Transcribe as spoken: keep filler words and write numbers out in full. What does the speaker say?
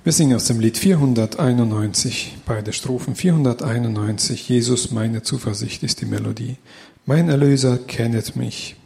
Wir singen aus dem Lied vierhunderteinundneunzig, beide Strophen. vierhunderteinundneunzig, Jesus, meine Zuversicht ist die Melodie. Mein Erlöser kennet mich,